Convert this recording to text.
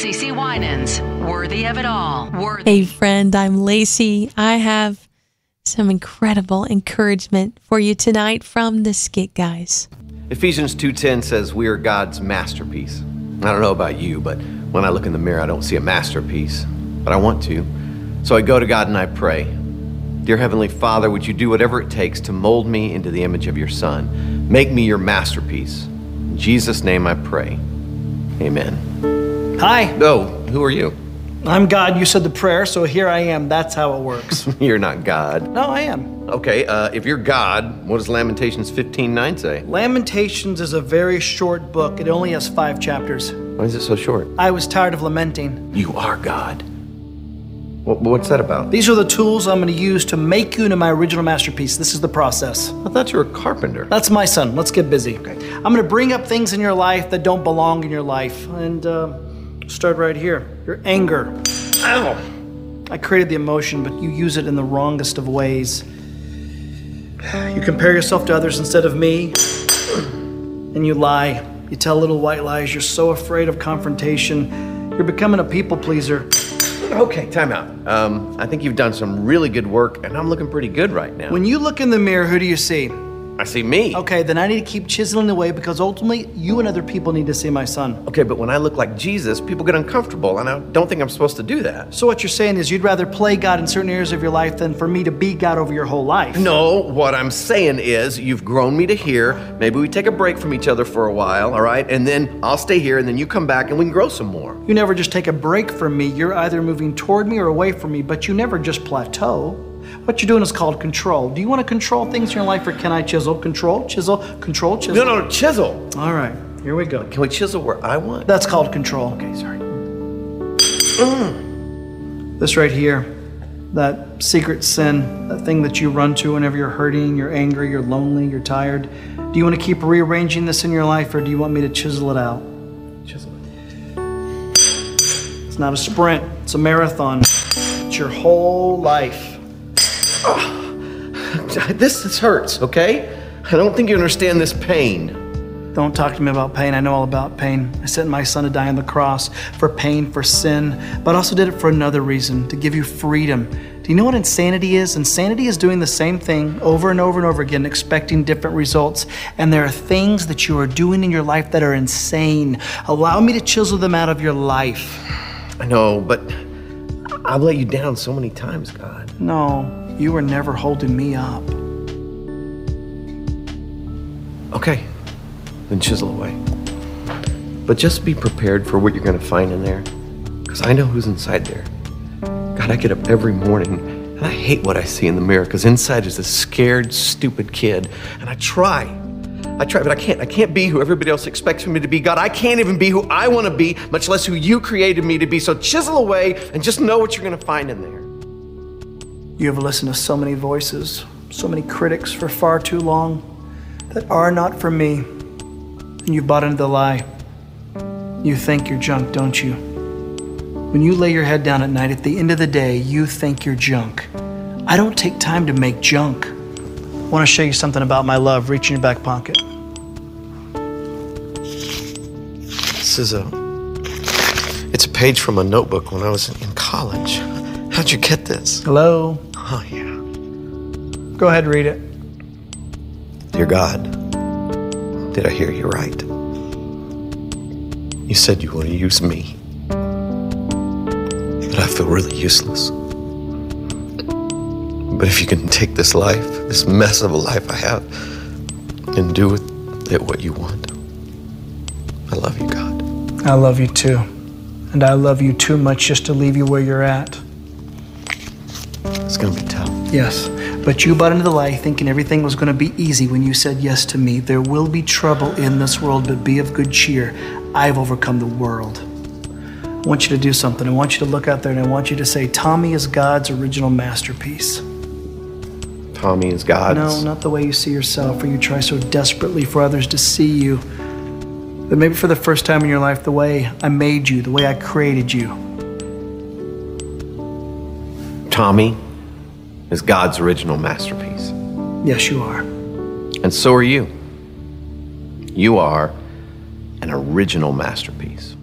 CeCe Winans, Worthy of It All. Hey friend, I'm Lacey. I have some incredible encouragement for you tonight from the Skit Guys. Ephesians 2:10 says we are God's masterpiece. I don't know about you, but when I look in the mirror, I don't see a masterpiece, but I want to. So I go to God and I pray. Dear Heavenly Father, would you do whatever it takes to mold me into the image of your Son? Make me your masterpiece. In Jesus' name I pray. Amen. Hi. Oh, who are you? I'm God. You said the prayer, so here I am. That's how it works. You're not God. No, I am. Okay, if you're God, what does Lamentations 15:9 say? Lamentations is a very short book. It only has 5 chapters. Why is it so short? I was tired of lamenting. You are God. What's that about? These are the tools I'm going to use to make you into my original masterpiece. This is the process. I thought you were a carpenter. That's my son. Let's get busy. Okay. I'm going to bring up things in your life that don't belong in your life. And start right here. Your anger. Ow! I created the emotion, but you use it in the wrongest of ways. You compare yourself to others instead of me, and you lie. You tell little white lies. You're so afraid of confrontation. You're becoming a people pleaser. Okay, time out. I think you've done some really good work, and I'm looking pretty good right now. When you look in the mirror, who do you see? I see me. Okay, then I need to keep chiseling away because ultimately you and other people need to see my son. Okay, but when I look like Jesus, people get uncomfortable, and I don't think I'm supposed to do that. So what you're saying is you'd rather play God in certain areas of your life than for me to be God over your whole life. No, what I'm saying is you've grown me to here. Maybe we take a break from each other for a while, all right? And then I'll stay here, and then you come back, and we can grow some more. You never just take a break from me. You're either moving toward me or away from me, but you never just plateau. What you're doing is called control. Do you want to control things in your life, or can I chisel? Control, chisel, control, chisel. No, chisel. All right, here we go. Can we chisel where I want? That's called control. Okay, sorry. This right here, that secret sin, that thing that you run to whenever you're hurting, you're angry, you're lonely, you're tired. Do you want to keep rearranging this in your life, or do you want me to chisel it out? Chisel it. It's not a sprint, it's a marathon. It's your whole life. This hurts, okay? I don't think you understand this pain. Don't talk to me about pain. I know all about pain. I sent my son to die on the cross for pain, for sin, but I also did it for another reason, to give you freedom. Do you know what insanity is? Insanity is doing the same thing over and over and over again, expecting different results. And there are things that you are doing in your life that are insane. Allow me to chisel them out of your life. I know, but I've let you down so many times, God. No, you were never holding me up. Okay, then chisel away. But just be prepared for what you're going to find in there, because I know who's inside there. God, I get up every morning, and I hate what I see in the mirror, because inside is this scared, stupid kid, and I try, but I can't be who everybody else expects me to be. God, I can't even be who I want to be, much less who you created me to be. So chisel away and just know what you're going to find in there. You have listened to so many voices, so many critics for far too long that are not for me, and you've bought into the lie. You think you're junk, don't you? When you lay your head down at night, at the end of the day, you think you're junk. I don't take time to make junk. I want to show you something about my love. Reach in your back pocket. It's a page from a notebook when I was in college. How'd you get this? Hello? Oh, yeah. Go ahead, read it. Dear God, did I hear you right? You said you want to use me, but I feel really useless. But if you can take this life, this mess of a life I have, and do with it what you want, I love you, God. I love you too. And I love you too much just to leave you where you're at. It's gonna be tough. Yes, but you bought into the lie thinking everything was going to be easy when you said yes to me. There will be trouble in this world, but be of good cheer. I've overcome the world. I want you to do something. I want you to look out there and I want you to say, Tommy is God's original masterpiece. Tommy is God's? No, not the way you see yourself or you try so desperately for others to see you. But maybe for the first time in your life, the way I made you, the way I created you. Tommy is God's original masterpiece. Yes, you are. And so are you. You are an original masterpiece.